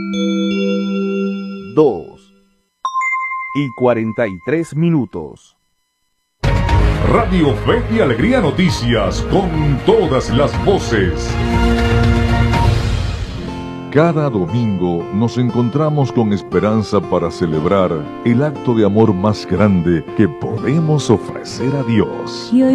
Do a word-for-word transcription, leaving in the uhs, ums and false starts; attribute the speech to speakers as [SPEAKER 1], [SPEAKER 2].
[SPEAKER 1] dos y cuarenta y tres minutos.
[SPEAKER 2] Radio Fe y Alegría Noticias, con todas las voces. Cada domingo nos encontramos con esperanza para celebrar el acto de amor más grande que podemos ofrecer a Dios.